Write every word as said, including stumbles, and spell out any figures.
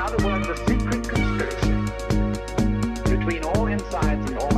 other words, a secret conspiracy between all insides and all